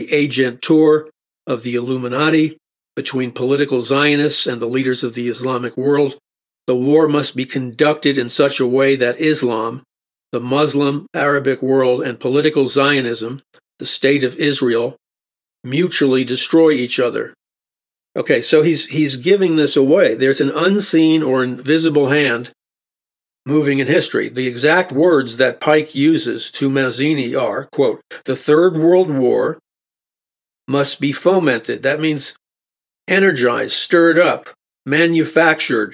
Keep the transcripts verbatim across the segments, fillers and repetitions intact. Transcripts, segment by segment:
the agentur of the Illuminati between political Zionists and the leaders of the Islamic world. The war must be conducted in such a way that Islam, the Muslim Arabic world, and political Zionism, the state of Israel, mutually destroy each other. Okay, so he's he's giving this away. There's an unseen or invisible hand moving in history. The exact words that Pike uses to Mazzini are, quote, "The Third World War must be fomented." That means energized, stirred up, manufactured.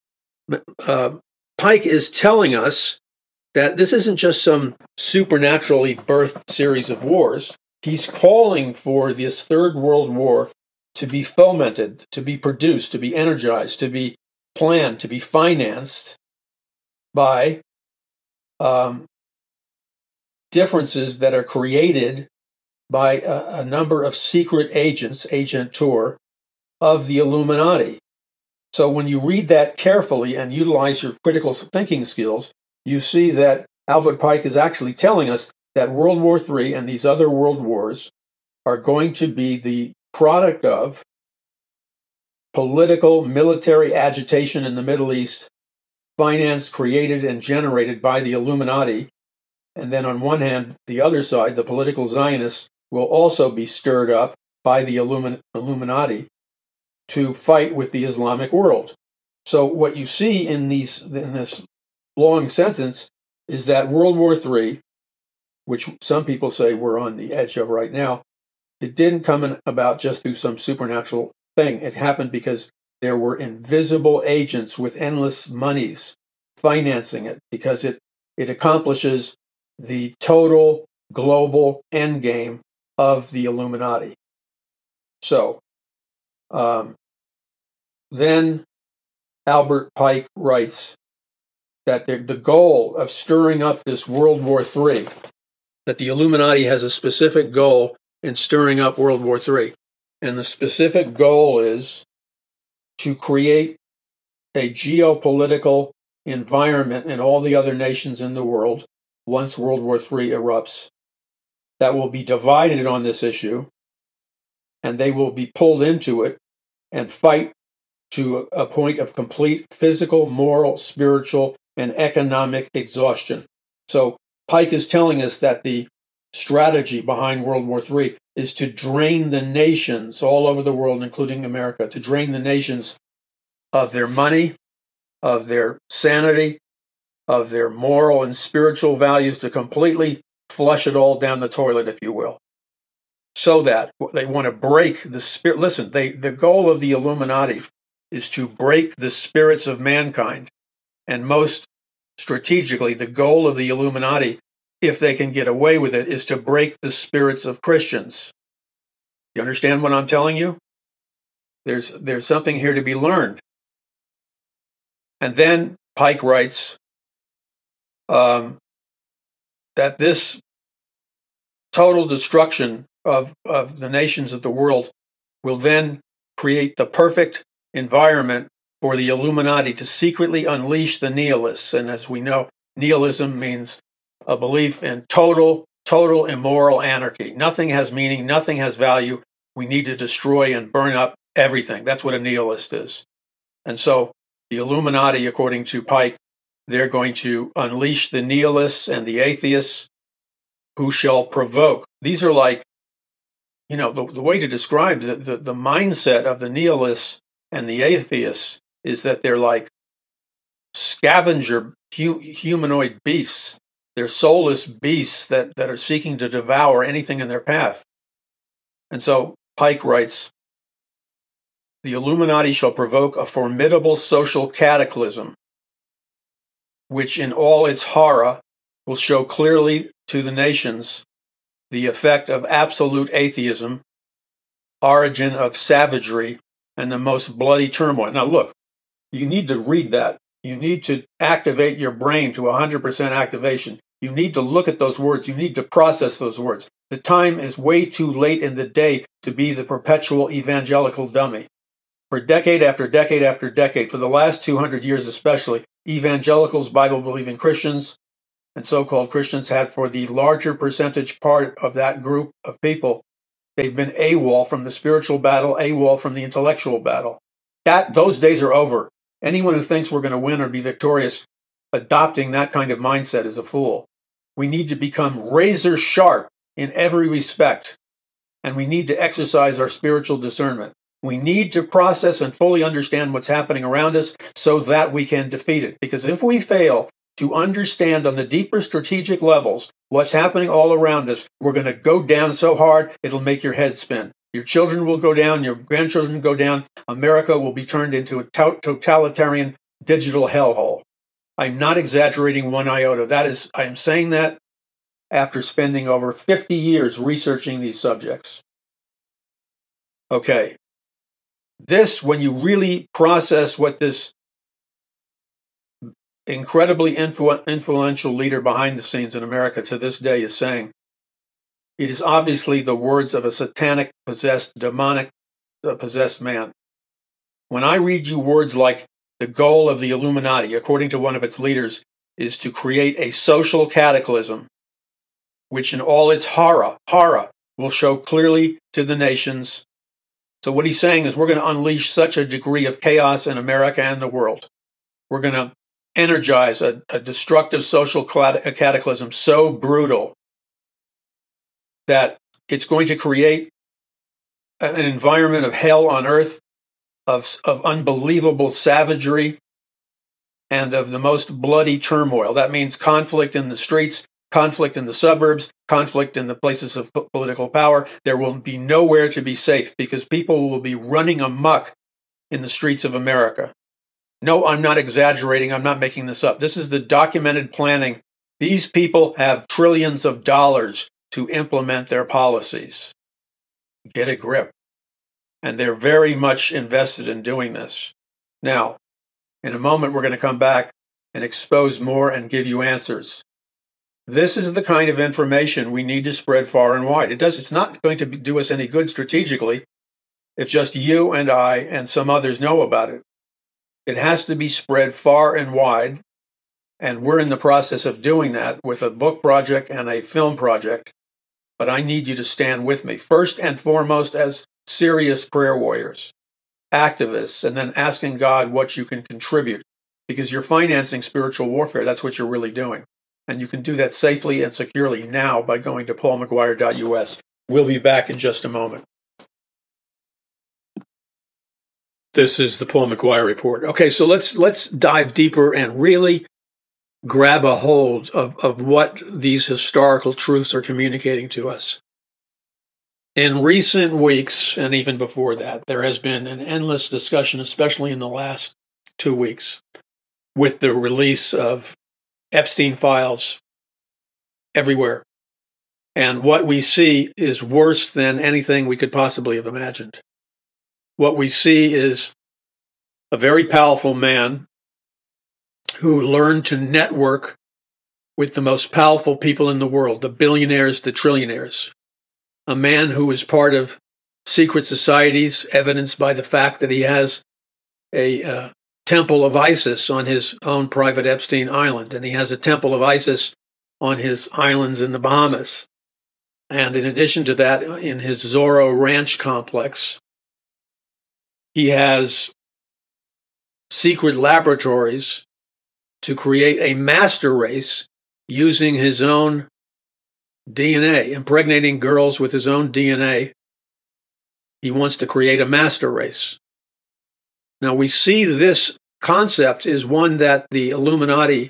Uh, Pike is telling us that this isn't just some supernaturally birthed series of wars. He's calling for this Third World War to be fomented, to be produced, to be energized, to be planned, to be financed by um, differences that are created by a, a number of secret agents, agentur, of the Illuminati. So when you read that carefully and utilize your critical thinking skills, you see that Albert Pike is actually telling us that World War Three and these other world wars are going to be the product of political, military agitation in the Middle East, financed, created, and generated by the Illuminati. And then on one hand, the other side, the political Zionists, will also be stirred up by the Illumin- Illuminati to fight with the Islamic world. So what you see in these in this long sentence is that World War Three, which some people say we're on the edge of right now, it didn't come about just through some supernatural thing. It happened because there were invisible agents with endless monies financing it, because it, it accomplishes the total global endgame of the Illuminati. So, um, then Albert Pike writes that the, the goal of stirring up this World War Three, that the Illuminati has a specific goal in stirring up World War Three. And the specific goal is to create a geopolitical environment in all the other nations in the world once World War Three erupts that will be divided on this issue, and they will be pulled into it and fight to a point of complete physical, moral, spiritual, and economic exhaustion. So Pike is telling us that the strategy behind World War Three is to drain the nations all over the world, including America, to drain the nations of their money, of their sanity, of their moral and spiritual values, to completely flush it all down the toilet, if you will. So that they want to break the spirit. Listen, they, the goal of the Illuminati is to break the spirits of mankind. And most strategically, the goal of the Illuminati, if they can get away with it, is to break the spirits of Christians. You understand what I'm telling you? There's, there's something here to be learned. And then Pike writes um, that this total destruction of, of the nations of the world will then create the perfect environment for the Illuminati to secretly unleash the nihilists. And as we know, nihilism means a belief in total, total immoral anarchy. Nothing has meaning, nothing has value. We need to destroy and burn up everything. That's what a nihilist is. And so the Illuminati, according to Pike, they're going to unleash the nihilists and the atheists who shall provoke. These are like, you know, the, the way to describe the, the, the mindset of the nihilists and the atheists is that they're like scavenger hu- humanoid beasts. They're soulless beasts that, that are seeking to devour anything in their path. And so Pike writes, the Illuminati shall provoke a formidable social cataclysm, which in all its horror will show clearly to the nations the effect of absolute atheism, origin of savagery, and the most bloody turmoil. Now look, you need to read that. You need to activate your brain to one hundred percent activation. You need to look at those words. You need to process those words. The time is way too late in the day to be the perpetual evangelical dummy. For decade after decade after decade, for the last two hundred years especially, evangelicals, Bible-believing Christians, and so-called Christians had, for the larger percentage part of that group of people, They've been AWOL from the spiritual battle, AWOL from the intellectual battle. That those days are over. Anyone who thinks we're going to win or be victorious adopting that kind of mindset is a fool. We need to become razor sharp in every respect, and we need to exercise our spiritual discernment. We need to process and fully understand what's happening around us so that we can defeat it. Because if we fail to understand on the deeper strategic levels what's happening all around us, we're going to go down so hard it'll make your head spin. Your children will go down, your grandchildren go down. America will be turned into a totalitarian digital hellhole. I'm not exaggerating one iota. That is, I am saying that after spending over fifty years researching these subjects. Okay. This, when you really process what this incredibly influ- influential leader behind the scenes in America to this day is saying, it is obviously the words of a satanic, possessed, demonic, uh, possessed man. When I read you words like the goal of the Illuminati, according to one of its leaders, is to create a social cataclysm, which in all its horror, horror, will show clearly to the nations. So what he's saying is we're going to unleash such a degree of chaos in America and the world. We're going to energize a, a destructive social cataclysm so brutal that it's going to create an environment of hell on earth, of, of unbelievable savagery, and of the most bloody turmoil. That means conflict in the streets, conflict in the suburbs, conflict in the places of p- political power. There will be nowhere to be safe because people will be running amok in the streets of America. No, I'm not exaggerating. I'm not making this up. This is the documented planning. These people have trillions of dollars to implement their policies. Get a grip. And they're very much invested in doing this. Now, in a moment, we're going to come back and expose more and give you answers. This is the kind of information we need to spread far and wide. It does, it's not going to do us any good strategically if just you and I and some others know about it. It has to be spread far and wide, and we're in the process of doing that with a book project and a film project. But I need you to stand with me, first and foremost as serious prayer warriors, activists, and then asking God what you can contribute, because you're financing spiritual warfare. That's what you're really doing. And you can do that safely and securely now by going to paul mcguire dot u s. We'll be back in just a moment. This is the Paul McGuire Report. Okay, so let's let's dive deeper and really grab a hold of, of what these historical truths are communicating to us. In recent weeks, and even before that, there has been an endless discussion, especially in the last two weeks, with the release of Epstein files everywhere. And what we see is worse than anything we could possibly have imagined. What we see is a very powerful man who learned to network with the most powerful people in the world, the billionaires, the trillionaires. A man who is part of secret societies, evidenced by the fact that he has a uh, temple of Isis on his own private Epstein Island, and he has a temple of Isis on his islands in the Bahamas. And in addition to that, in his Zorro Ranch complex, he has secret laboratories to create a master race using his own D N A, impregnating girls with his own D N A. He wants to create a master race. Now, we see this concept is one that the Illuminati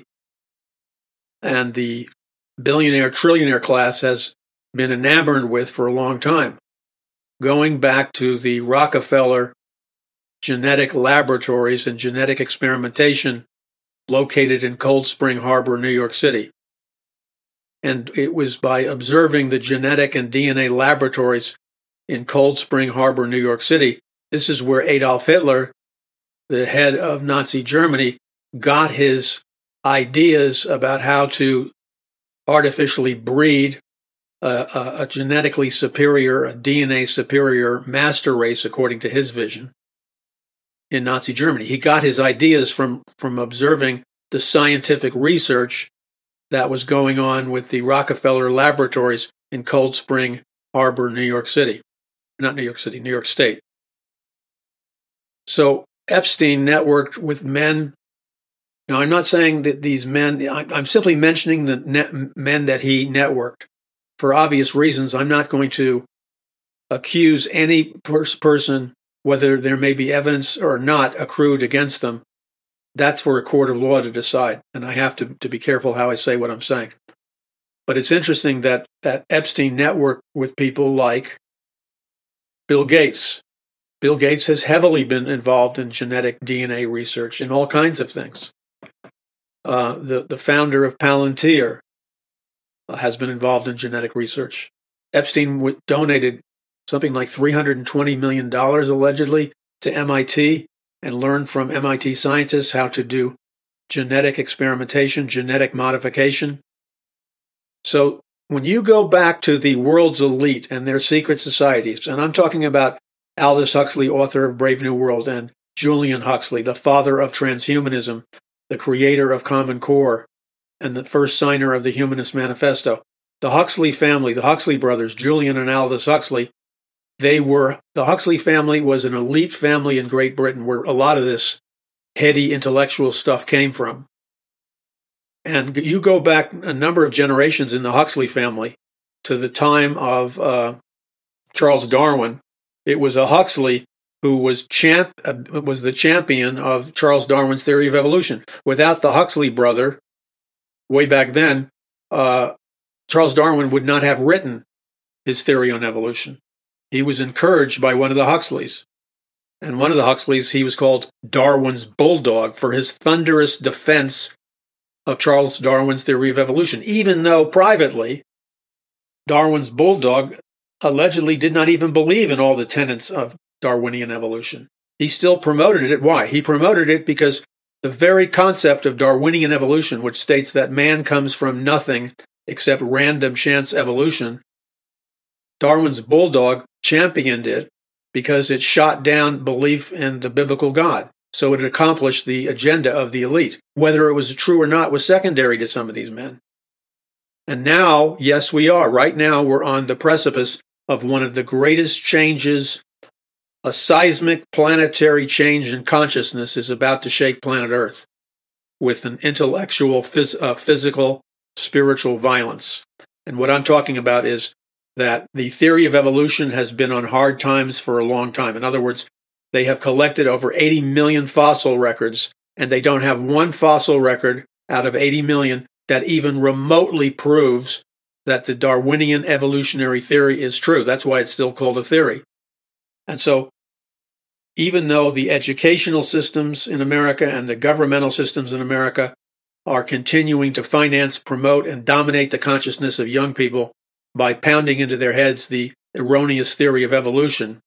and the billionaire, trillionaire class has been enamored with for a long time, going back to the Rockefeller genetic laboratories and genetic experimentation located in Cold Spring Harbor, New York City. And it was by observing the genetic and D N A laboratories in Cold Spring Harbor, New York City. This is where Adolf Hitler, the head of Nazi Germany, got his ideas about how to artificially breed a, a, a genetically superior, a D N A superior master race, according to his vision, in Nazi Germany. He got his ideas from, from observing the scientific research that was going on with the Rockefeller laboratories in Cold Spring Harbor, New York City. not New York City, New York State. So Epstein networked with men. Now, I'm not saying that these men, I'm simply mentioning the net men that he networked. For obvious reasons, I'm not going to accuse any pers- person, whether there may be evidence or not accrued against them. That's for a court of law to decide, and I have to, to be careful how I say what I'm saying. But it's interesting that, that Epstein networked with people like Bill Gates. Bill Gates has heavily been involved in genetic D N A research in all kinds of things. Uh, the, the founder of Palantir uh, has been involved in genetic research. Epstein w- donated something like three hundred twenty million dollars allegedly to M I T and learned from M I T scientists how to do genetic experimentation, genetic modification. So when you go back to the world's elite and their secret societies, and I'm talking about Aldous Huxley, author of Brave New World, and Julian Huxley, the father of transhumanism, the creator of Common Core, and the first signer of the Humanist Manifesto. The Huxley family, the Huxley brothers, Julian and Aldous Huxley, they were, the Huxley family was an elite family in Great Britain where a lot of this heady intellectual stuff came from. And you go back a number of generations in the Huxley family to the time of uh, Charles Darwin. It was a Huxley who was champ uh, was the champion of Charles Darwin's theory of evolution. Without the Huxley brother, way back then, uh, Charles Darwin would not have written his theory on evolution. He was encouraged by one of the Huxleys. And one of the Huxleys, he was called Darwin's bulldog for his thunderous defense of Charles Darwin's theory of evolution, even though privately, Darwin's bulldog allegedly did not even believe in all the tenets of Darwinian evolution. He still promoted it. Why? He promoted it because the very concept of Darwinian evolution, which states that man comes from nothing except random chance evolution, Darwin's bulldog championed it because it shot down belief in the biblical God. So it accomplished the agenda of the elite. Whether it was true or not was secondary to some of these men. And now, yes, we are. Right now, we're on the precipice of one of the greatest changes. A seismic planetary change in consciousness is about to shake planet Earth with an intellectual, phys- uh, physical, spiritual violence. And what I'm talking about is that the theory of evolution has been on hard times for a long time. In other words, they have collected over eighty million fossil records, and they don't have one fossil record out of eighty million that even remotely proves that the Darwinian evolutionary theory is true. That's why it's still called a theory. And so, even though the educational systems in America and the governmental systems in America are continuing to finance, promote, and dominate the consciousness of young people by pounding into their heads the erroneous theory of evolution,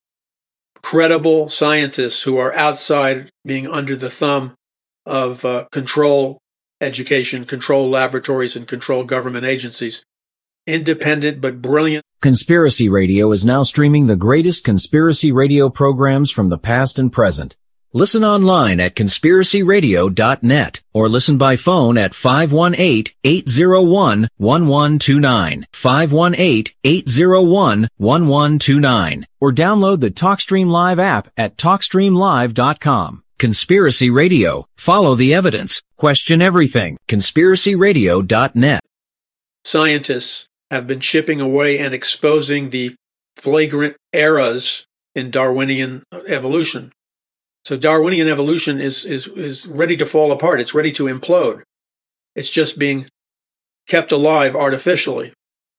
credible scientists who are outside being under the thumb of uh, control education, control laboratories, and control government agencies, independent but brilliant. Conspiracy Radio is now streaming the greatest conspiracy radio programs from the past and present. Listen online at conspiracy radio dot net or listen by phone at five one eight, eight zero one, one one two nine, five one eight, eight zero one, one one two nine, or download the TalkStream Live app at talk stream live dot com. Conspiracy Radio. Follow the evidence. Question everything. conspiracy radio dot net. Scientists have been chipping away and exposing the flagrant errors in Darwinian evolution. So Darwinian evolution is, is, is ready to fall apart. It's ready to implode. It's just being kept alive artificially.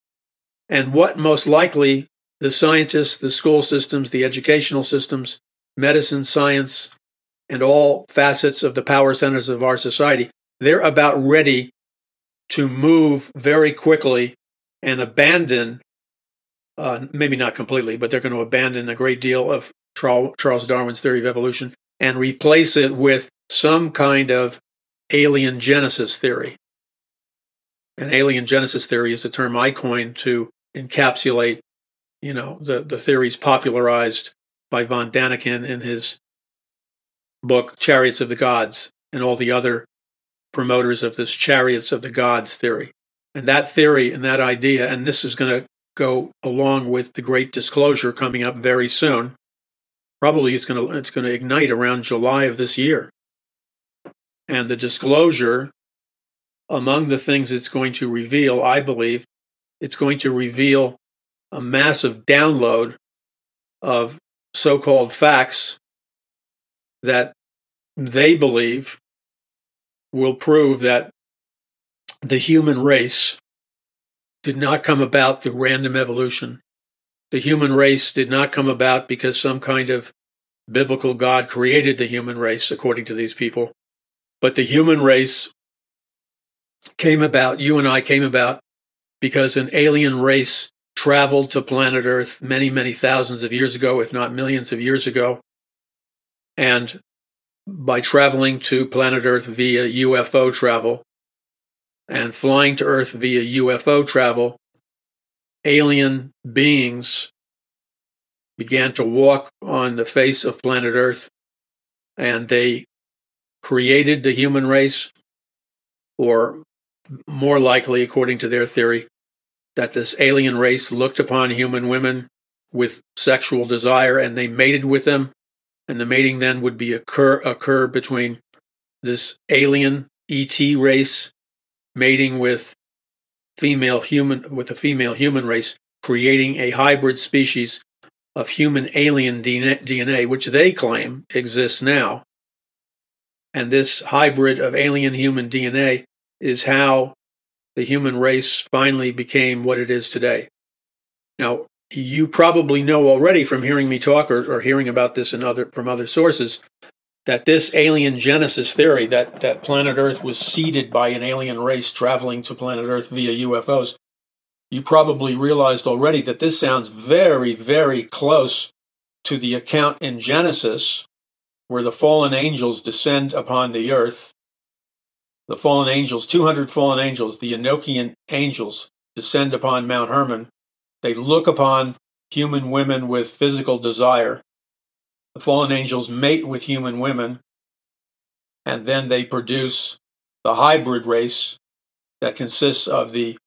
And what most likely the scientists, the school systems, the educational systems, medicine, science, and all facets of the power centers of our society, they're about ready to move very quickly and abandon, uh, maybe not completely, but they're going to abandon a great deal of Charles Darwin's theory of evolution and replace it with some kind of alien genesis theory. And alien genesis theory is a term I coined to encapsulate, you know, the, the theories popularized by von Daniken in his book, Chariots of the Gods, and all the other promoters of this Chariots of the Gods theory. And that theory and that idea, and this is going to go along with the great disclosure coming up very soon. Probably it's going to it's going to ignite around July of this year. And the disclosure, among the things it's going to reveal, I believe, it's going to reveal a massive download of so-called facts that they believe will prove that the human race did not come about through random evolution. The human race did not come about because some kind of biblical God created the human race, according to these people. But the human race came about, you and I came about, because an alien race traveled to planet Earth many, many thousands of years ago, if not millions of years ago. And by traveling to planet Earth via U F O travel and flying to Earth via U F O travel, alien beings began to walk on the face of planet Earth, and they created the human race, or more likely, according to their theory, that this alien race looked upon human women with sexual desire and they mated with them, and the mating then would be occur occur between this alien E T race mating with female human with a female human race, creating a hybrid species of human alien D N A, which they claim exists now. And this hybrid of alien human D N A is how the human race finally became what it is today. Now, you probably know already from hearing me talk or, or hearing about this in other from other sources that this alien genesis theory, that, that planet Earth was seeded by an alien race traveling to planet Earth via U F Os, you probably realized already that this sounds very, very close to the account in Genesis where the fallen angels descend upon the earth. The fallen angels, two hundred fallen angels, the Enochian angels, descend upon Mount Hermon. They look upon human women with physical desire. The fallen angels mate with human women, and then they produce the hybrid race that consists of the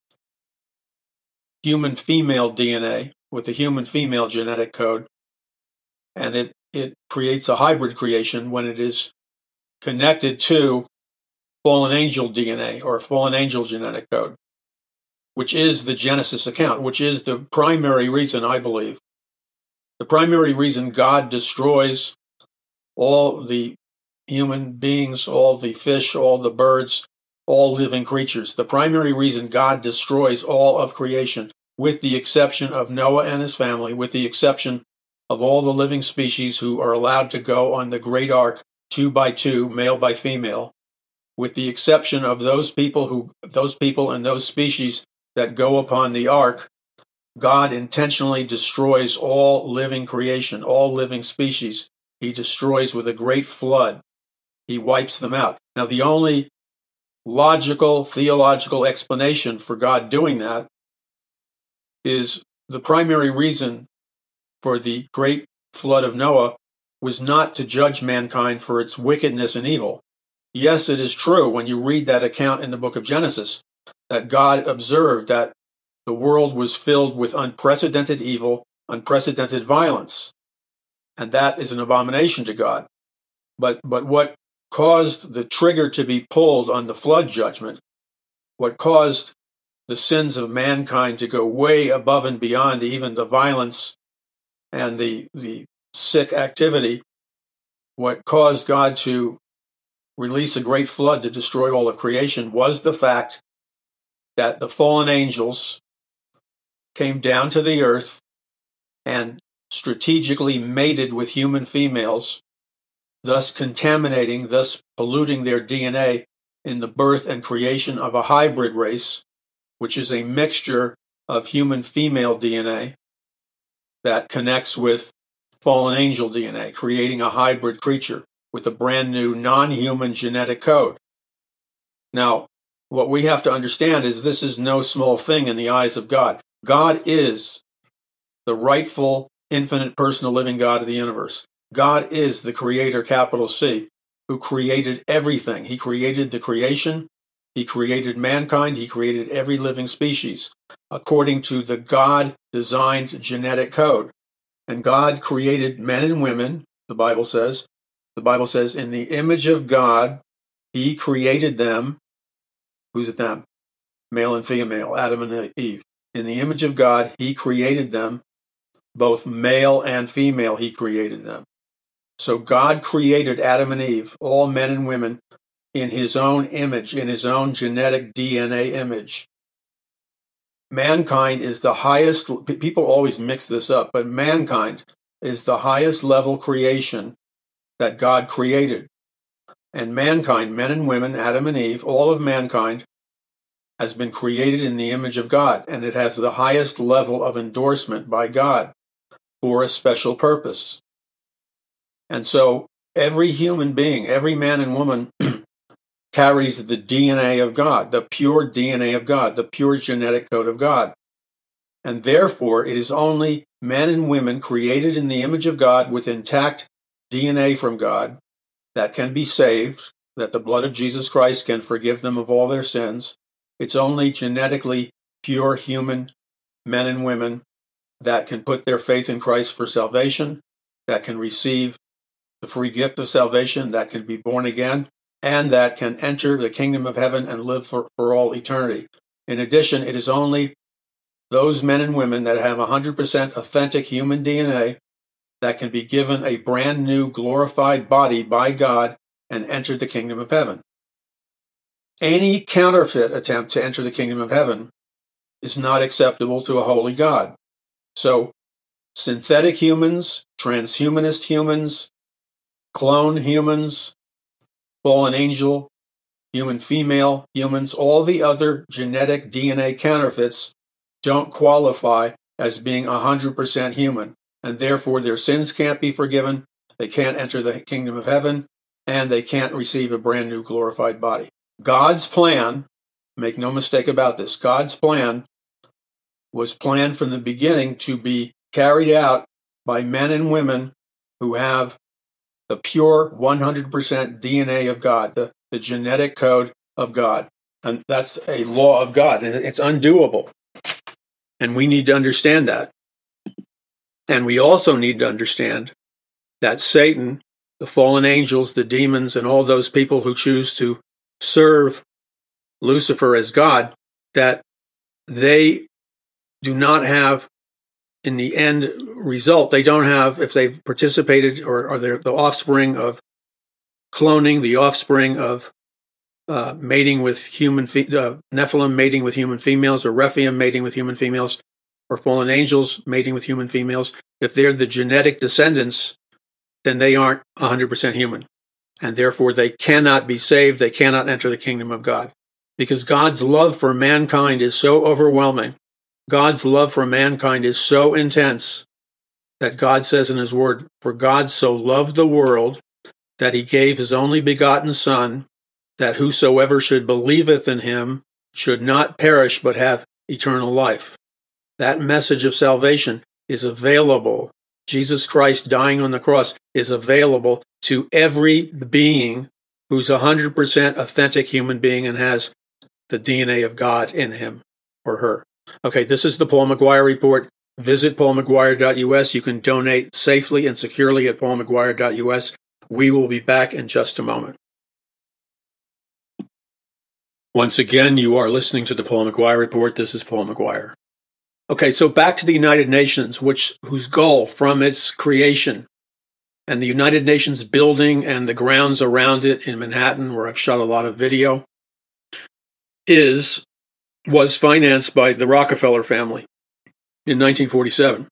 human female D N A with the human female genetic code, and it, it creates a hybrid creation when it is connected to fallen angel D N A or fallen angel genetic code, which is the Genesis account, which is the primary reason, I believe, the primary reason God destroys all the human beings, all the fish, all the birds, all living creatures. The primary reason God destroys all of creation, with the exception of Noah and his family, with the exception of all the living species who are allowed to go on the great ark, two by two, male by female, with the exception of those people who, those people and those species that go upon the ark, God intentionally destroys all living creation, all living species. He destroys with a great flood. He wipes them out. Now, the only logical, theological explanation for God doing that is the primary reason for the great flood of Noah was not to judge mankind for its wickedness and evil. Yes, it is true when you read that account in the book of Genesis that God observed that the world was filled with unprecedented evil, unprecedented violence, and that is an abomination to God. But but what caused the trigger to be pulled on the flood judgment, what caused the sins of mankind to go way above and beyond even the violence and the the sick activity, what caused God to release a great flood to destroy all of creation was the fact that the fallen angels came down to the earth and strategically mated with human females, thus contaminating, thus polluting their D N A in the birth and creation of a hybrid race, which is a mixture of human female D N A that connects with fallen angel D N A, creating a hybrid creature with a brand new non-human genetic code. Now, what we have to understand is this is no small thing in the eyes of God. God is the rightful, infinite, personal, living God of the universe. God is the creator, capital C, who created everything. He created the creation. He created mankind. He created every living species. according to the God-designed genetic code. And God created men and women, the Bible says. The Bible says, in the image of God, he created them. Who's it them? Male and female, Adam and Eve. In the image of God, he created them. Both male and female, he created them. So God created Adam and Eve, all men and women, in his own image, in his own genetic D N A image. Mankind is the highest, people always mix this up, but mankind is the highest level creation that God created. And mankind, men and women, Adam and Eve, all of mankind has been created in the image of God, and it has the highest level of endorsement by God for a special purpose. And so every human being, every man and woman carries the D N A of God, the pure D N A of God, the pure genetic code of God. And therefore, it is only men and women created in the image of God with intact D N A from God that can be saved, that the blood of Jesus Christ can forgive them of all their sins. It's only genetically pure human men and women that can put their faith in Christ for salvation, that can receive the free gift of salvation, that can be born again, and that can enter the kingdom of heaven and live for, for all eternity. In addition, it is only those men and women that have one hundred percent authentic human D N A that can be given a brand new glorified body by God and enter the kingdom of heaven. Any counterfeit attempt to enter the kingdom of heaven is not acceptable to a holy God. So, synthetic humans, transhumanist humans, clone humans, fallen angel, human female humans, all the other genetic D N A counterfeits don't qualify as being one hundred percent human, and therefore their sins can't be forgiven, they can't enter the kingdom of heaven, and they can't receive a brand new glorified body. God's plan, make no mistake about this, God's plan was planned from the beginning to be carried out by men and women who have the pure one hundred percent D N A of God, the, the genetic code of God. And that's a law of God, and it's undoable. And we need to understand that. And we also need to understand that Satan, the fallen angels, the demons, and all those people who choose to serve Lucifer as God, that they do not have, in the end result, they don't have, if they've participated or are they're the offspring of cloning, the offspring of uh, mating with human, fe- uh, Nephilim mating with human females, or Rephaim mating with human females, or fallen angels mating with human females, if they're the genetic descendants, then they aren't one hundred percent human. And therefore they cannot be saved, they cannot enter the kingdom of God. Because God's love for mankind is so overwhelming, God's love for mankind is so intense, that God says in his word, "For God so loved the world, that he gave his only begotten Son, that whosoever should believeth in him should not perish but have eternal life." That message of salvation is available. Jesus Christ dying on the cross is available to every being who's a one hundred percent authentic human being and has the D N A of God in him or her. Okay, this is the Paul McGuire Report. Visit paul mcguire dot u s. You can donate safely and securely at paul mcguire dot u s. We will be back in just a moment. Once again, you are listening to the Paul McGuire Report. This is Paul McGuire. Okay, so back to the United Nations, which whose goal from its creation and the United Nations building and the grounds around it in Manhattan, where I've shot a lot of video, is was financed by the Rockefeller family in nineteen forty-seven.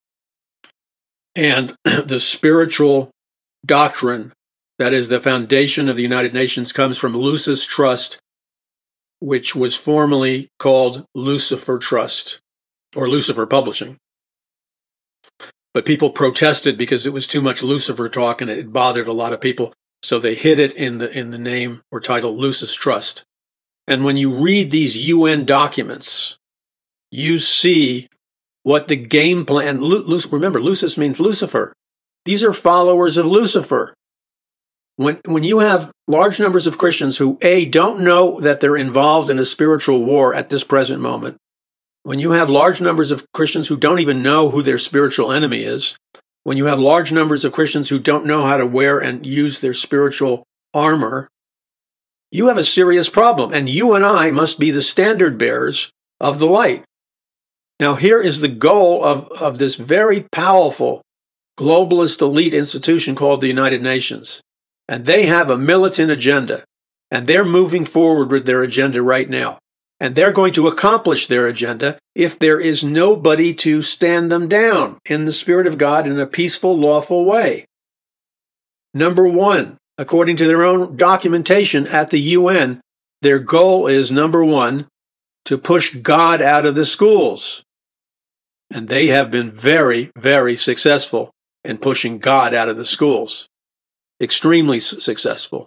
And the spiritual doctrine that is the foundation of the United Nations comes from Lucis Trust, which was formerly called Lucifer Trust, or Lucifer Publishing. But people protested because it was too much Lucifer talk and it bothered a lot of people, so they hid it in the in the name or title Lucis Trust. And when you read these U N documents, you see what the game plan, remember, Lucis means Lucifer. These are followers of Lucifer. When, when you have large numbers of Christians who, A, don't know that they're involved in a spiritual war at this present moment, when you have large numbers of Christians who don't even know who their spiritual enemy is, when you have large numbers of Christians who don't know how to wear and use their spiritual armor, you have a serious problem, and you and I must be the standard bearers of the light. Now, here is the goal of, of this very powerful globalist elite institution called the United Nations. And they have a militant agenda, and they're moving forward with their agenda right now. And they're going to accomplish their agenda if there is nobody to stand them down in the Spirit of God in a peaceful, lawful way. Number one, according to their own documentation at the U N, their goal is, number one, to push God out of the schools. And they have been very, very successful in pushing God out of the schools. Extremely successful.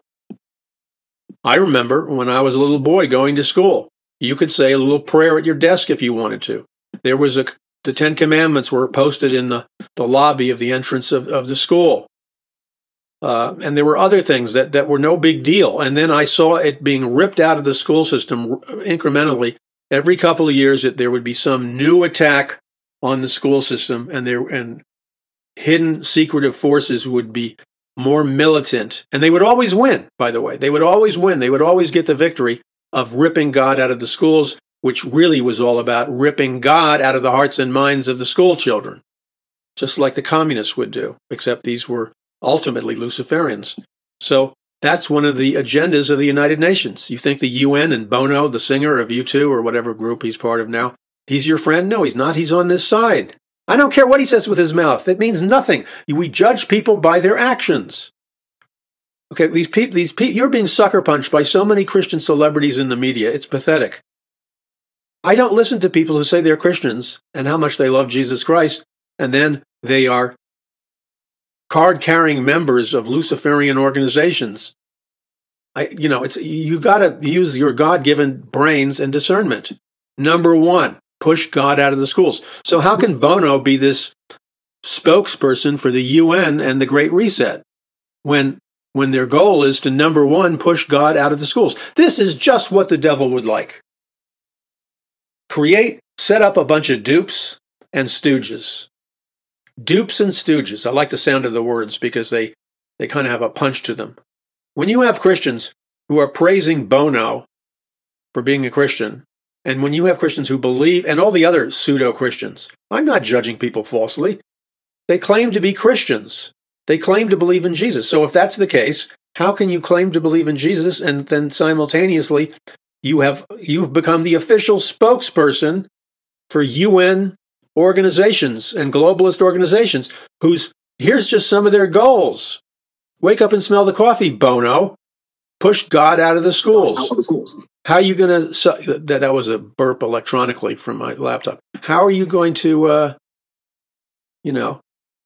I remember when I was a little boy going to school, you could say a little prayer at your desk if you wanted to. There was a, the Ten Commandments were posted in the, the lobby of the entrance of, of the school. Uh, and there were other things that, that were no big deal. And then I saw it being ripped out of the school system incrementally. Every couple of years, it, there would be some new attack on the school system, and there and hidden secretive forces would be more militant. And they would always win, by the way. They would always win. They would always get the victory of ripping God out of the schools, which really was all about ripping God out of the hearts and minds of the school children, just like the communists would do, except these were ultimately Luciferians. So that's one of the agendas of the United Nations. You think the U N and Bono, the singer of U two or whatever group he's part of now, he's your friend? No, he's not. He's on this side. I don't care what he says with his mouth. It means nothing. We judge people by their actions. Okay, these people, these people, you're being sucker punched by so many Christian celebrities in the media. It's pathetic. I don't listen to people who say they're Christians and how much they love Jesus Christ, and then they are card-carrying members of Luciferian organizations. I, you know, it's you got to use your God-given brains and discernment. Number one, push God out of the schools. So how can Bono be this spokesperson for the U N and the Great Reset when when their goal is to, number one, push God out of the schools? This is just what the devil would like. Create, set up a bunch of dupes and stooges. Dupes and stooges. I like the sound of the words because they, they kind of have a punch to them. When you have Christians who are praising Bono for being a Christian, and when you have Christians who believe, and all the other pseudo-Christians, I'm not judging people falsely. They claim to be Christians. They claim to believe in Jesus. So if that's the case, how can you claim to believe in Jesus and then simultaneously you have, you've become the official spokesperson for U N organizations and globalist organizations whose, here's just some of their goals. Wake up and smell the coffee, Bono. Push God out of the schools. Out of the schools. How are you going to, that, that was a burp electronically from my laptop. How are you going to, uh, you know,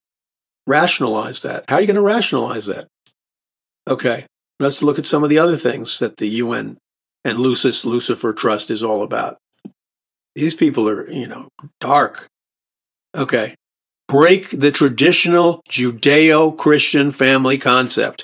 rationalize that? How are you going to rationalize that? Okay, let's look at some of the other things that the U N and Lucis, Lucifer Trust is all about. These people are, you know, dark. Okay. Break the traditional Judeo-Christian family concept.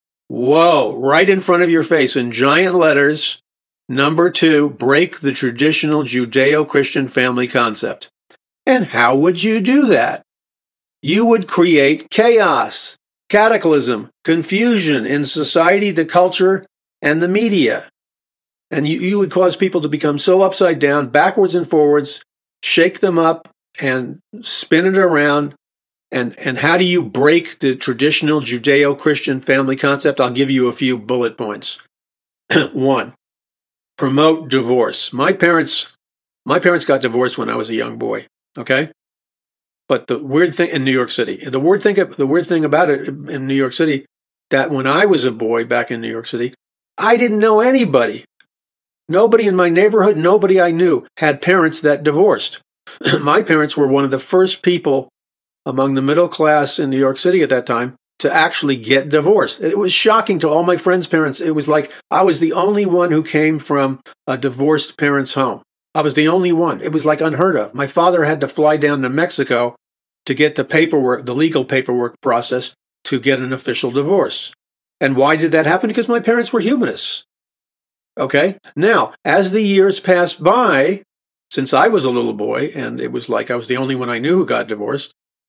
Whoa, right in front of your face in giant letters. Number two, break the traditional Judeo-Christian family concept. And how would you do that? You would create chaos, cataclysm, confusion in society, the culture, and the media. And you, you would cause people to become so upside down, backwards and forwards, shake them up and spin it around. And, and how do you break the traditional Judeo-Christian family concept? I'll give you a few bullet points. One, promote divorce. My parents, my parents got divorced when I was a young boy. Okay. But the weird thing in New York City, the weird thing, the weird thing about it in New York City, that when I was a boy back in New York City, I didn't know anybody. Nobody in my neighborhood, nobody I knew had parents that divorced. My parents were one of the first people among the middle class in New York City at that time to actually get divorced. It was shocking to all my friends' parents. It was like I was the only one who came from a divorced parent's home. I was the only one. It was like unheard of. My father had to fly down to Mexico to get the paperwork, the legal paperwork process to get an official divorce. And why did that happen? Because my parents were humanists. Okay? Now, as the years passed by, since I was a little boy, and it was like I was the only one I knew who got divorced.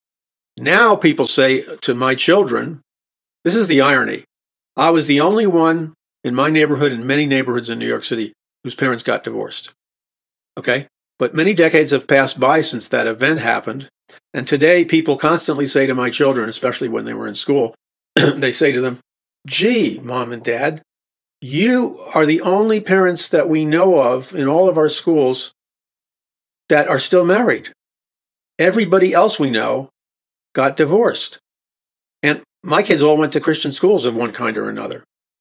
Now people say to my children, this is the irony. I was the only one in my neighborhood and many neighborhoods in New York City whose parents got divorced. Okay? But many decades have passed by since that event happened. And today people constantly say to my children, especially when they were in school, they say to them, gee, Mom and Dad, you are the only parents that we know of in all of our schools that are still married. Everybody else we know got divorced. And my kids all went to Christian schools of one kind or another.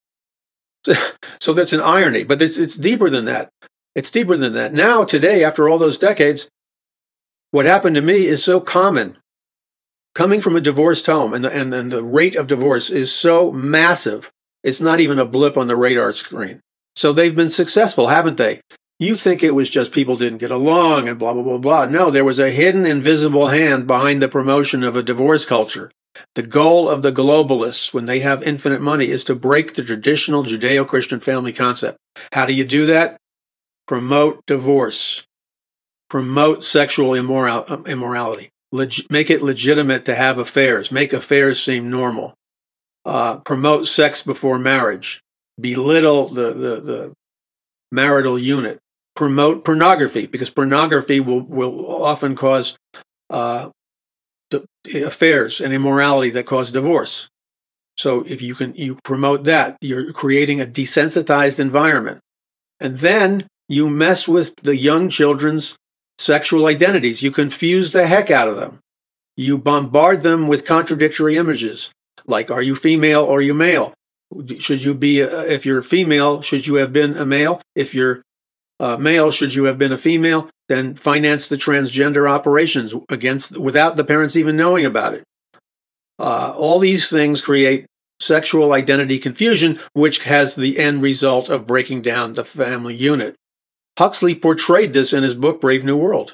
So, so that's an irony, but it's, it's deeper than that. It's deeper than that. Now, today, after all those decades, what happened to me is so common. Coming from a divorced home, and the, and, and the rate of divorce is so massive, it's not even a blip on the radar screen. So they've been successful, haven't they? You think it was just people didn't get along and blah, blah, blah, blah. No, there was a hidden, invisible hand behind the promotion of a divorce culture. The goal of the globalists, when they have infinite money, is to break the traditional Judeo-Christian family concept. How do you do that? Promote divorce. Promote sexual immoral, immorality. Leg- make it legitimate to have affairs. Make affairs seem normal. Uh, promote sex before marriage. Belittle the, the, the marital unit. Promote pornography, because pornography will, will often cause uh, the affairs and immorality that cause divorce. So if you can you promote that, you're creating a desensitized environment. And then you mess with the young children's sexual identities. You confuse the heck out of them. You bombard them with contradictory images, like, are you female or are you male? Should you be, a, if you're female, should you have been a male? If you're uh, male, should you have been a female? Then finance the transgender operations against, without the parents even knowing about it. Uh, all these things create sexual identity confusion, which has the end result of breaking down the family unit. Huxley portrayed this in his book, Brave New World.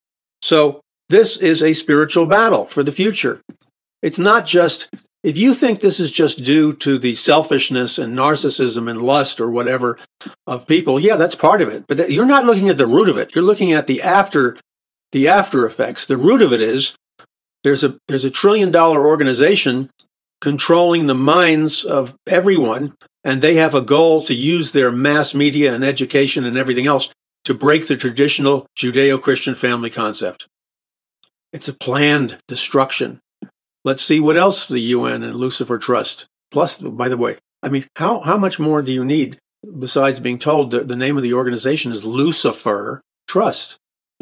So this is a spiritual battle for the future. It's not just, if you think this is just due to the selfishness and narcissism and lust or whatever of people, yeah, that's part of it. But that, you're not looking at the root of it. You're looking at the after, the after effects. The root of it is there's a there's a trillion dollar organization controlling the minds of everyone, and they have a goal to use their mass media and education and everything else to break the traditional Judeo-Christian family concept. It's a planned destruction. Let's see what else the U N and Lucifer trust. Plus, by the way, I mean, how, how much more do you need besides being told that the name of the organization is Lucifer Trust?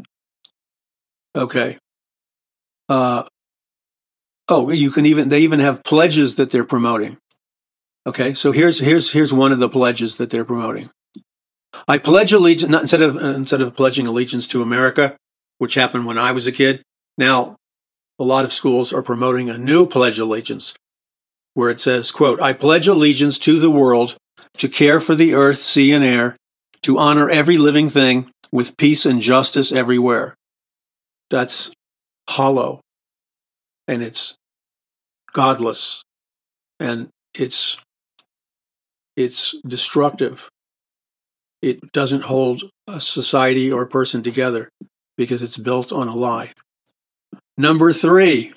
Okay. Uh, oh, you can even, they even have pledges that they're promoting. Okay, so here's here's here's one of the pledges that they're promoting. I pledge allegiance, not instead of uh, instead of pledging allegiance to America, which happened when I was a kid. Now, a lot of schools are promoting a new pledge allegiance, where it says, quote, I pledge allegiance to the world, to care for the earth, sea, and air, to honor every living thing with peace and justice everywhere. That's hollow, and it's godless, and it's it's destructive. It doesn't hold a society or a person together because it's built on a lie. Number three,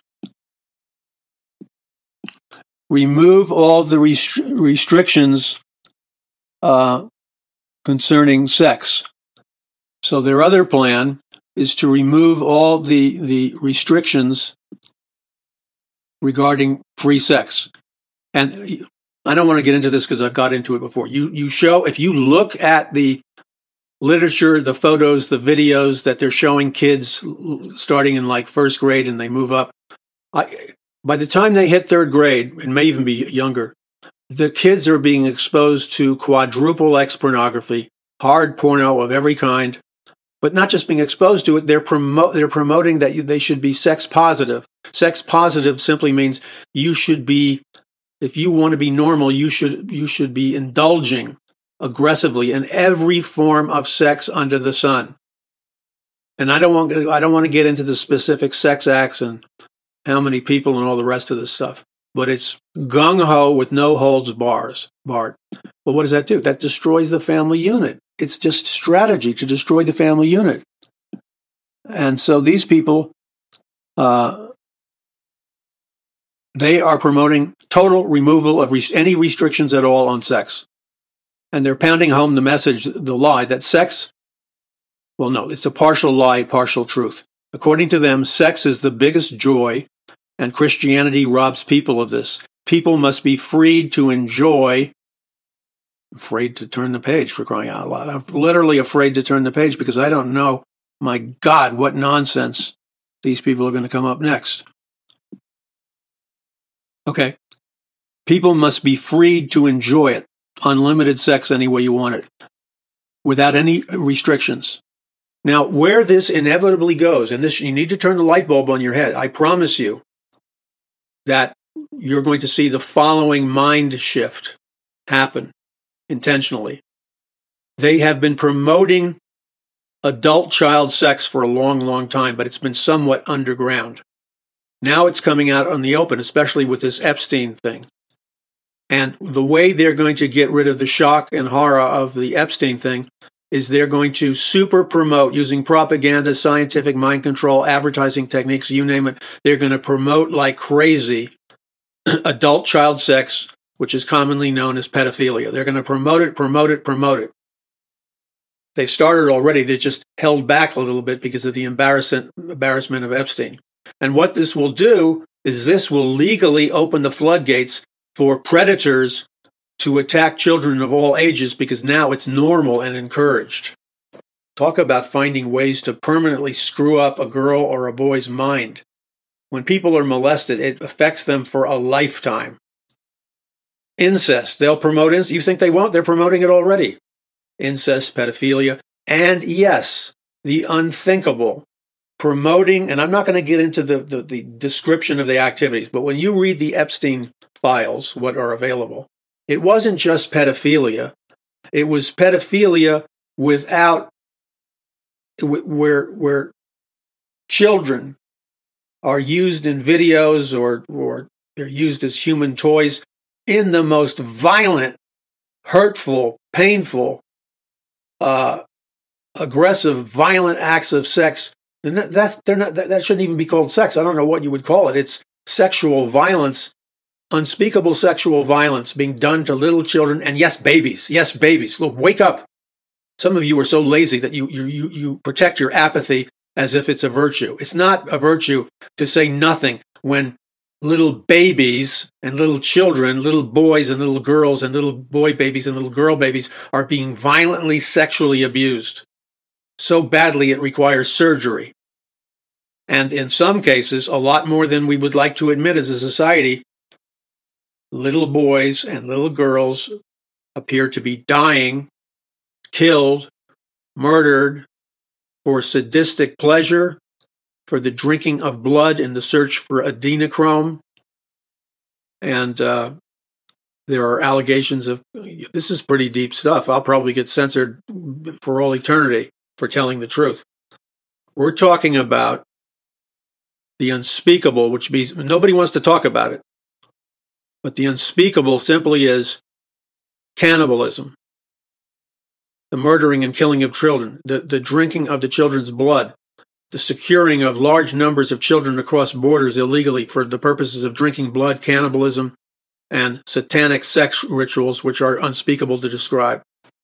remove all the restri- restrictions uh, concerning sex. So their other plan is to remove all the, the restrictions regarding free sex. And I don't want to get into this because I've got into it before. You you show, if you look at the literature, the photos, the videos that they're showing kids starting in like first grade and they move up, I, by the time they hit third grade, and may even be younger, the kids are being exposed to quadruple X pornography, hard porno of every kind, but not just being exposed to it, they're, promo- they're promoting that you, they should be sex positive. Sex positive simply means you should be, if you want to be normal, you should you should be indulging aggressively in every form of sex under the sun. And I don't want I don't want to get into the specific sex acts and how many people and all the rest of this stuff, but it's gung-ho with no holds bars, barred. Well, what does that do? That destroys the family unit. It's just strategy to destroy the family unit. And so these people, uh, they are promoting total removal of re- any restrictions at all on sex. And they're pounding home the message, the lie, that sex, well, no, it's a partial lie, partial truth. According to them, sex is the biggest joy, and Christianity robs people of this. People must be freed to enjoy. I'm afraid to turn the page, for crying out loud. I'm literally afraid to turn the page because I don't know, my God, what nonsense these people are going to come up next. Okay. People must be freed to enjoy it. Unlimited sex any way you want it, without any restrictions. Now, where this inevitably goes, and this, you need to turn the light bulb on your head. I promise you that you're going to see the following mind shift happen intentionally. They have been promoting adult-child sex for a long, long time, but it's been somewhat underground. Now it's coming out on the open, especially with this Epstein thing. And the way they're going to get rid of the shock and horror of the Epstein thing is they're going to super promote, using propaganda, scientific mind control, advertising techniques, you name it. They're going to promote like crazy adult child sex, which is commonly known as pedophilia. They're going to promote it, promote it, promote it. They've started already. They just held back a little bit because of the embarrassment, embarrassment of Epstein. And what this will do is this will legally open the floodgates for predators to attack children of all ages, because now it's normal and encouraged. Talk about finding ways to permanently screw up a girl or a boy's mind. When people are molested, it affects them for a lifetime. Incest, they'll promote incest. You think they won't? They're promoting it already. Incest, pedophilia, and yes, the unthinkable. Promoting, and I'm not going to get into the, the, the description of the activities, but when you read the Epstein files, what are available, it wasn't just pedophilia. It was pedophilia without, where, where children are used in videos or, or they're used as human toys in the most violent, hurtful, painful, uh, aggressive, violent acts of sex. And that, that's, they're not, that, that shouldn't even be called sex. I don't know what you would call it. It's sexual violence, unspeakable sexual violence being done to little children. And yes, babies. Yes, babies. Look, wake up. Some of you are so lazy that you, you, you, you protect your apathy as if it's a virtue. It's not a virtue to say nothing when little babies and little children, little boys and little girls and little boy babies and little girl babies are being violently sexually abused. So badly it requires surgery. And in some cases, a lot more than we would like to admit as a society, little boys and little girls appear to be dying, killed, murdered for sadistic pleasure, for the drinking of blood in the search for adrenochrome. And uh, there are allegations of, this is pretty deep stuff. I'll probably get censored for all eternity for telling the truth. We're talking about the unspeakable, which means nobody wants to talk about it. But the unspeakable simply is cannibalism, the murdering and killing of children, the, the drinking of the children's blood, the securing of large numbers of children across borders illegally for the purposes of drinking blood, cannibalism, and satanic sex rituals, which are unspeakable to describe.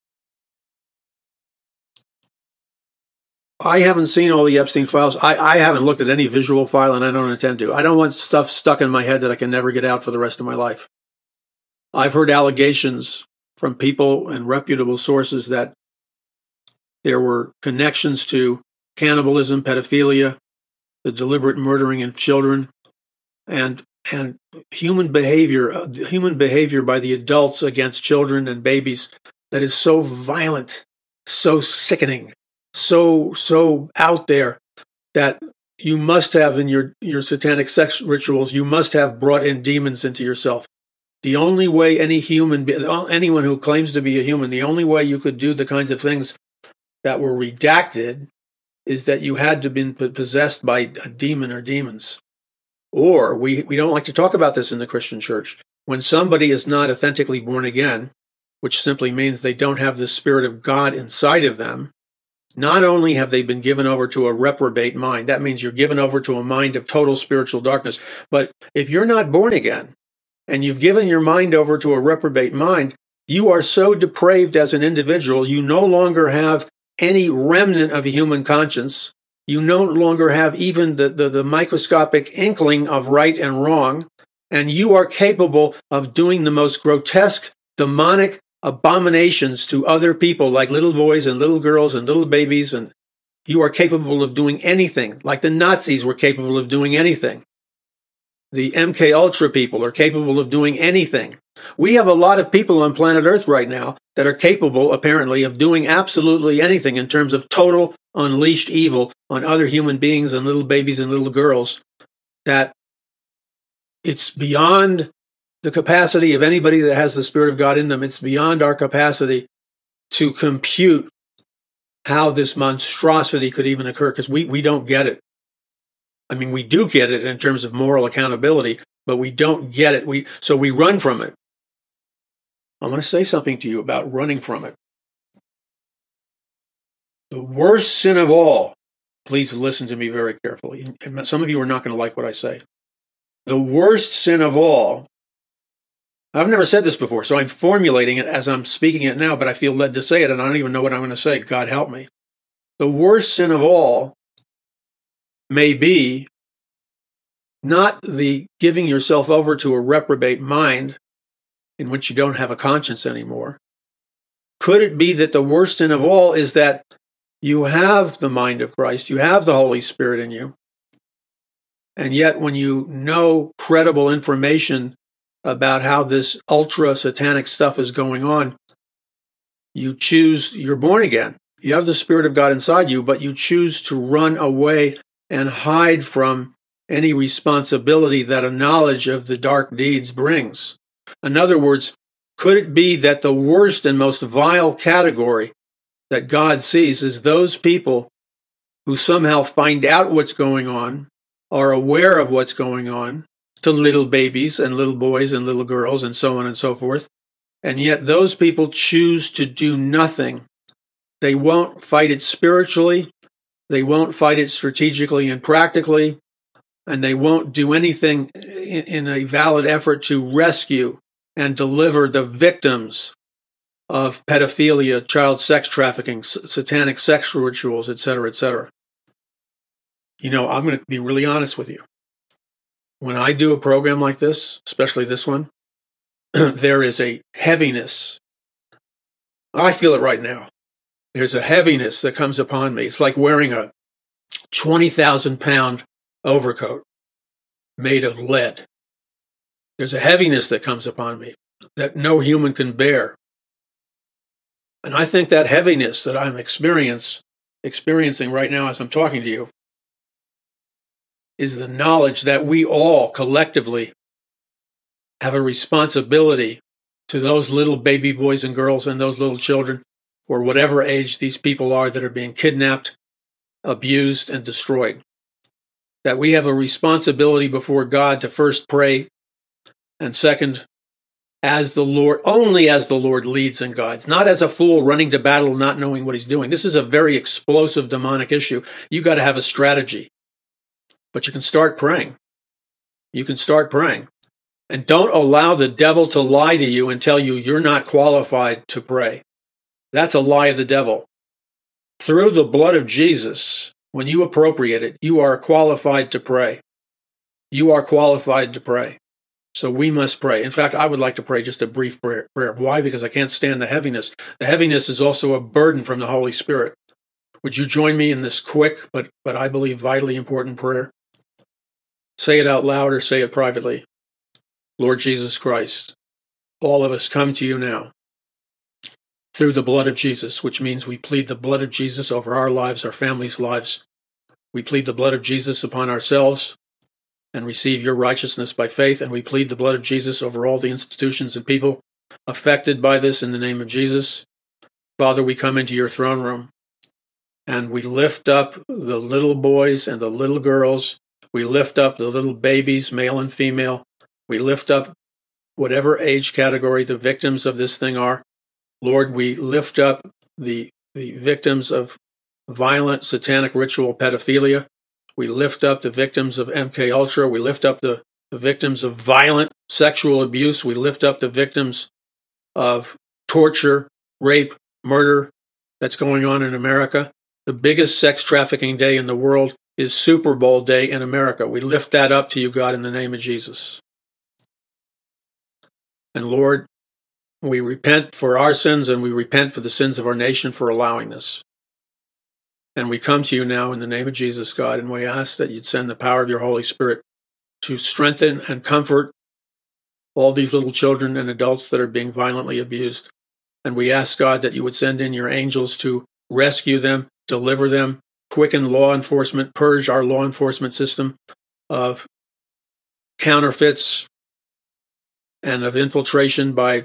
I haven't seen all the Epstein files. I, I haven't looked at any visual file, and I don't intend to. I don't want stuff stuck in my head that I can never get out for the rest of my life. I've heard allegations from people and reputable sources that there were connections to cannibalism, pedophilia, the deliberate murdering of children, and and human behavior, human behavior by the adults against children and babies that is so violent, so sickening, so so out there that you must have in your, your satanic sex rituals, you must have brought in demons into yourself. The only way any human, anyone who claims to be a human, the only way you could do the kinds of things that were redacted is that you had to have been possessed by a demon or demons. Or, we, we don't like to talk about this in the Christian church, when somebody is not authentically born again, which simply means they don't have the Spirit of God inside of them, not only have they been given over to a reprobate mind, that means you're given over to a mind of total spiritual darkness, but if you're not born again and you've given your mind over to a reprobate mind, you are so depraved as an individual, you no longer have any remnant of a human conscience. You no longer have even the, the, the microscopic inkling of right and wrong, and you are capable of doing the most grotesque, demonic abominations to other people, like little boys and little girls and little babies, and you are capable of doing anything, like the Nazis were capable of doing anything. The M K Ultra people are capable of doing anything. We have a lot of people on planet Earth right now that are capable, apparently, of doing absolutely anything in terms of total unleashed evil on other human beings and little babies and little girls, that it's beyond the capacity of anybody that has the Spirit of God in them. It's beyond our capacity to compute how this monstrosity could even occur, because we, we don't get it. I mean, we do get it in terms of moral accountability, but we don't get it. We so we run from it. I want to say something to you about running from it. The worst sin of all, please listen to me very carefully, and some of you are not going to like what I say. The worst sin of all, I've never said this before, so I'm formulating it as I'm speaking it now, but I feel led to say it, and I don't even know what I'm going to say. God help me. The worst sin of all may be not the giving yourself over to a reprobate mind in which you don't have a conscience anymore. Could it be that the worst sin of all is that you have the mind of Christ, you have the Holy Spirit in you, and yet when you know credible information about how this ultra-satanic stuff is going on, you choose, you're born again. You have the Spirit of God inside you, but you choose to run away and hide from any responsibility that a knowledge of the dark deeds brings. In other words, could it be that the worst and most vile category that God sees is those people who somehow find out what's going on, are aware of what's going on, to little babies and little boys and little girls and so on and so forth, and yet those people choose to do nothing. They won't fight it spiritually, they won't fight it strategically and practically, and they won't do anything in a valid effort to rescue and deliver the victims of pedophilia, child sex trafficking, satanic sex rituals, et cetera, et cetera. You know, I'm going to be really honest with you. When I do a program like this, especially this one, there is a heaviness. I feel it right now. There's a heaviness that comes upon me. It's like wearing a twenty thousand pound overcoat made of lead. There's a heaviness that comes upon me that no human can bear. And I think that heaviness that I'm experience, experiencing right now as I'm talking to you is the knowledge that we all collectively have a responsibility to those little baby boys and girls and those little children, or whatever age these people are that are being kidnapped, abused, and destroyed. That we have a responsibility before God to first pray, and second, as the Lord, only as the Lord leads and guides, not as a fool running to battle not knowing what he's doing. This is a very explosive demonic issue. You got to have a strategy. But you can start praying. You can start praying. And don't allow the devil to lie to you and tell you you're not qualified to pray. That's a lie of the devil. Through the blood of Jesus, when you appropriate it, you are qualified to pray. You are qualified to pray. So we must pray. In fact, I would like to pray just a brief prayer. Why? Because I can't stand the heaviness. The heaviness is also a burden from the Holy Spirit. Would you join me in this quick, but, but I believe vitally important prayer? Say it out loud or say it privately. Lord Jesus Christ, all of us come to you now through the blood of Jesus, which means we plead the blood of Jesus over our lives, our families' lives. We plead the blood of Jesus upon ourselves and receive your righteousness by faith, and we plead the blood of Jesus over all the institutions and people affected by this in the name of Jesus. Father, we come into your throne room and we lift up the little boys and the little girls. We lift up the little babies, male and female. We lift up whatever age category the victims of this thing are. Lord, we lift up the, the victims of violent satanic ritual pedophilia. We lift up the victims of M K Ultra. We lift up the, the victims of violent sexual abuse. We lift up the victims of torture, rape, murder that's going on in America. The biggest sex trafficking day in the world is Super Bowl day in America. We lift that up to you, God, in the name of Jesus. And Lord, we repent for our sins and we repent for the sins of our nation for allowing this. And we come to you now in the name of Jesus, God, and we ask that you'd send the power of your Holy Spirit to strengthen and comfort all these little children and adults that are being violently abused. And we ask, God, that you would send in your angels to rescue them, deliver them, quicken law enforcement, purge our law enforcement system of counterfeits and of infiltration by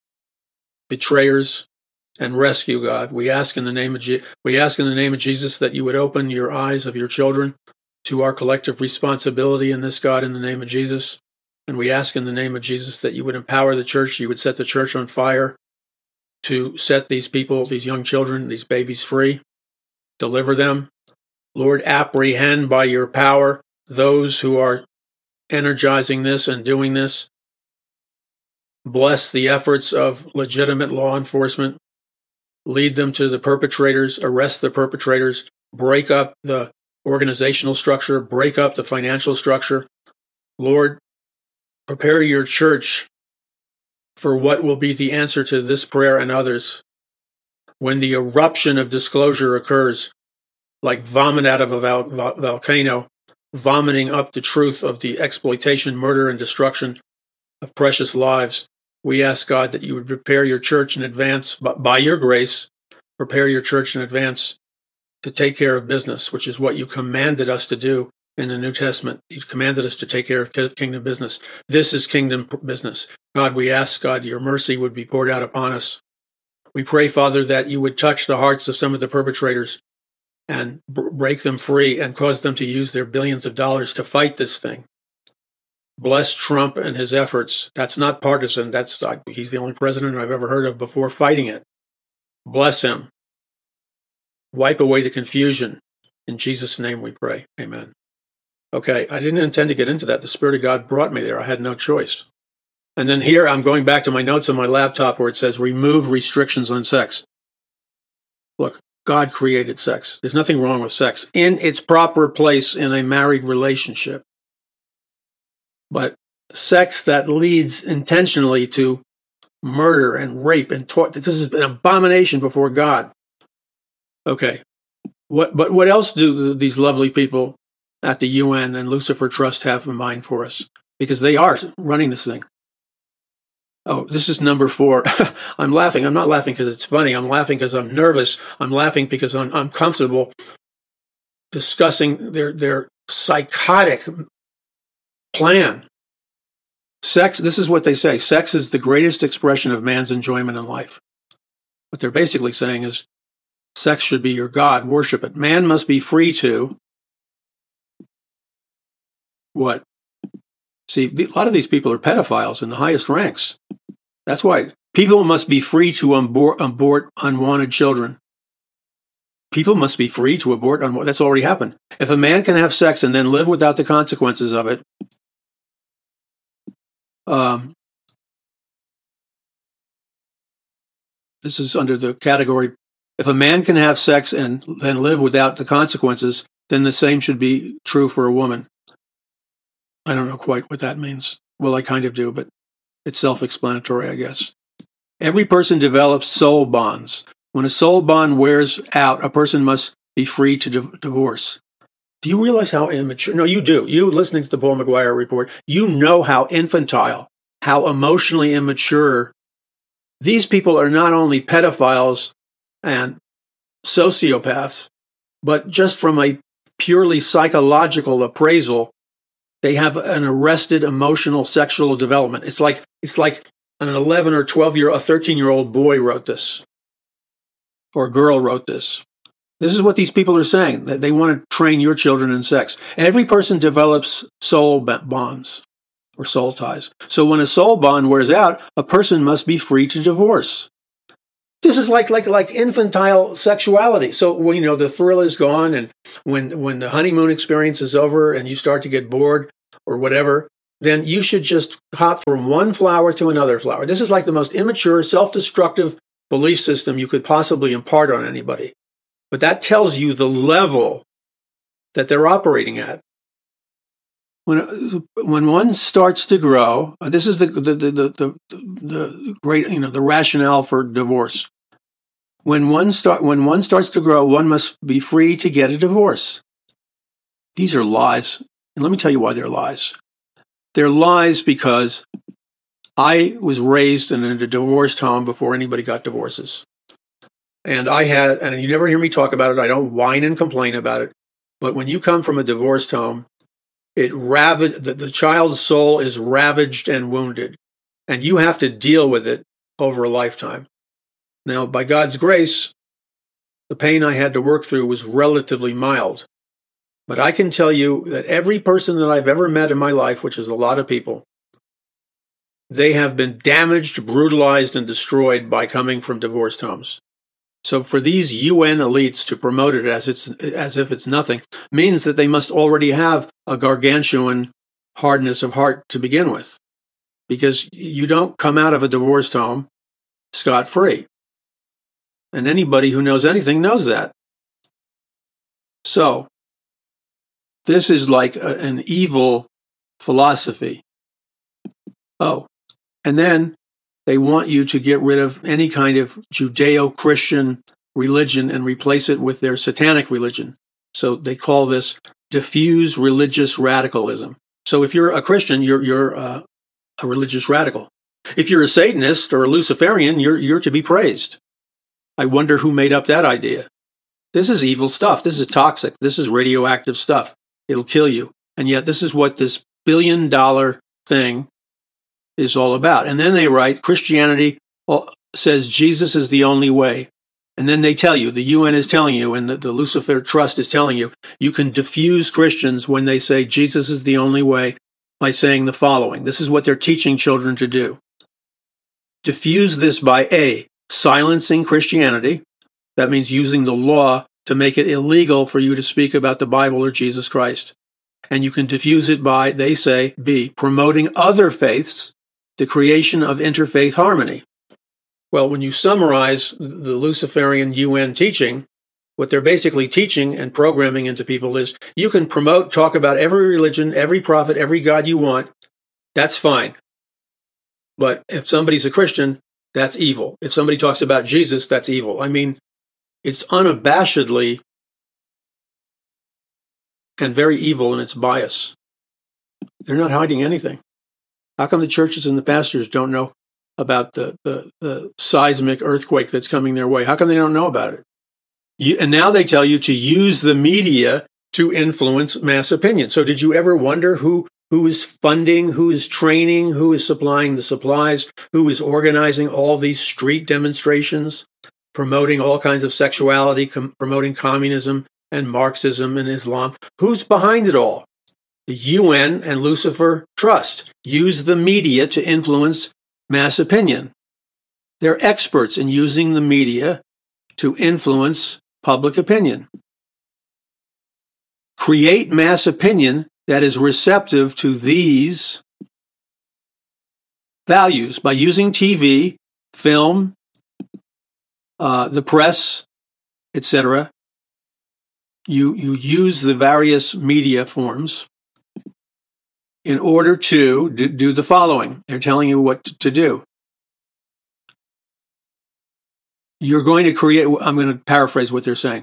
betrayers, and rescue, God. We ask in the name of Je- we ask in the name of Jesus that you would open your eyes of your children to our collective responsibility in this, God, in the name of Jesus. And we ask in the name of Jesus that you would empower the church, you would set the church on fire to set these people, these young children, these babies free, deliver them. Lord, apprehend by your power those who are energizing this and doing this. Bless the efforts of legitimate law enforcement. Lead them to the perpetrators, arrest the perpetrators, break up the organizational structure, break up the financial structure. Lord, prepare your church for what will be the answer to this prayer and others. When the eruption of disclosure occurs, like vomit out of a vol- vol- volcano, vomiting up the truth of the exploitation, murder, and destruction of precious lives, we ask, God, that you would prepare your church in advance, but by your grace, prepare your church in advance to take care of business, which is what you commanded us to do in the New Testament. You commanded us to take care of kingdom business. This is kingdom business. God, we ask, God, your mercy would be poured out upon us. We pray, Father, that you would touch the hearts of some of the perpetrators and b- break them free and cause them to use their billions of dollars to fight this thing. Bless Trump and his efforts. That's not partisan. That's he's the only president I've ever heard of before fighting it. Bless him. Wipe away the confusion. In Jesus' name we pray. Amen. Okay, I didn't intend to get into that. The Spirit of God brought me there. I had no choice. And then here I'm going back to my notes on my laptop where it says remove restrictions on sex. Look, God created sex. There's nothing wrong with sex in its proper place in a married relationship. But sex that leads intentionally to murder and rape and torture, this is an abomination before God. Okay, what? But what else do these lovely people at the U N and Lucifer Trust have in mind for us? Because they are running this thing. Oh, this is number four. I'm laughing. I'm not laughing because it's funny. I'm laughing because I'm nervous. I'm laughing because I'm uncomfortable discussing their their psychotic plan. Sex, this is what they say. Sex is the greatest expression of man's enjoyment in life. What they're basically saying is sex should be your God. Worship it. Man must be free to what? See, a lot of these people are pedophiles in the highest ranks. That's why people must be free to abort, abort unwanted children. People must be free to abort unwanted. That's already happened. If a man can have sex and then live without the consequences of it, um, this is under the category, if a man can have sex and then live without the consequences, then the same should be true for a woman. I don't know quite what that means. Well, I kind of do, but it's self-explanatory, I guess. Every person develops soul bonds. When a soul bond wears out, a person must be free to di- divorce. Do you realize how immature? No, you do. You, listening to the Paul McGuire report, you know how infantile, how emotionally immature. These people are not only pedophiles and sociopaths, but just from a purely psychological appraisal, they have an arrested emotional sexual development. It's like it's like an eleven or twelve year, a thirteen year old boy wrote this, or girl wrote this. This is what these people are saying, that they want to train your children in sex. Every person develops soul bonds or soul ties. So when a soul bond wears out, a person must be free to divorce. This is like like like infantile sexuality. So when, you know, the thrill is gone, and when when the honeymoon experience is over and you start to get bored or whatever, then you should just hop from one flower to another flower. This is like the most immature, self-destructive belief system you could possibly impart on anybody. But that tells you the level that they're operating at. When when one starts to grow, this is the the the the, the great, you know, the rationale for divorce. When one start when one starts to grow, one must be free to get a divorce. These are lies, and let me tell you why they're lies. They're lies because I was raised in a divorced home before anybody got divorces, and I had, and you never hear me talk about it. I don't whine and complain about it, but when you come from a divorced home, it ravaged, the, the child's soul is ravaged and wounded, and you have to deal with it over a lifetime. Now, by God's grace, the pain I had to work through was relatively mild. But I can tell you that every person that I've ever met in my life, which is a lot of people, they have been damaged, brutalized, and destroyed by coming from divorced homes. So for these U N elites to promote it as it's as if it's nothing means that they must already have a gargantuan hardness of heart to begin with, because you don't come out of a divorced home scot-free. And anybody who knows anything knows that. So this is like a, an evil philosophy. Oh, and then they want you to get rid of any kind of Judeo-Christian religion and replace it with their satanic religion. So they call this diffuse religious radicalism. So if you're a Christian, you're you're uh, a religious radical. If you're a Satanist or a Luciferian, you're you're to be praised. I wonder who made up that idea. This is evil stuff. This is toxic. This is radioactive stuff. It'll kill you. And yet this is what this billion dollar thing is all about. And then they write, Christianity says Jesus is the only way. And then they tell you, the U N is telling you, and the, the Lucifer Trust is telling you, you can diffuse Christians when they say Jesus is the only way by saying the following. This is what they're teaching children to do. Diffuse this by A, silencing Christianity. That means using the law to make it illegal for you to speak about the Bible or Jesus Christ. And you can diffuse it by, they say, B, promoting other faiths, the creation of interfaith harmony. Well, when you summarize the Luciferian U N teaching, what they're basically teaching and programming into people is you can promote, talk about every religion, every prophet, every God you want. That's fine. But if somebody's a Christian, that's evil. If somebody talks about Jesus, that's evil. I mean, it's unabashedly and very evil in its bias. They're not hiding anything. How come the churches and the pastors don't know about the, the, the seismic earthquake that's coming their way? How come they don't know about it? You, and now they tell you to use the media to influence mass opinion. So did you ever wonder who who is funding, who is training, who is supplying the supplies, who is organizing all these street demonstrations, promoting all kinds of sexuality, com- promoting communism and Marxism and Islam? Who's behind it all? The U N and Lucifer Trust use the media to influence mass opinion. They're experts in using the media to influence public opinion. Create mass opinion that is receptive to these values by using T V, film, uh, the press, et cetera. You, you use the various media forms in order to do, do the following. They're telling you what to do. You're going to create, I'm going to paraphrase what they're saying.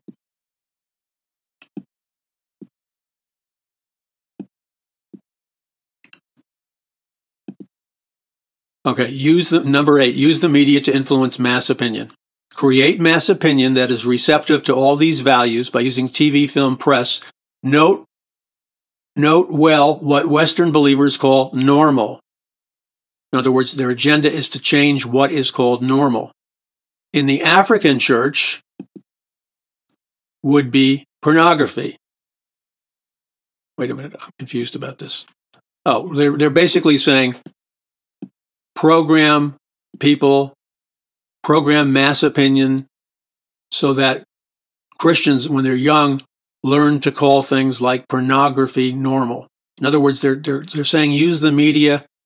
Okay, use the number eight, use the media to influence mass opinion. Create mass opinion that is receptive to all these values by using T V, film, press. Note, note well what Western believers call normal. In other words, their agenda is to change what is called normal. In the African church, would be pornography. Wait a minute, I'm confused about this. Oh, they're, they're basically saying program people program mass opinion so that Christians, when they're young, learn to call things like pornography normal. In other words, they're, they're, they're saying use the media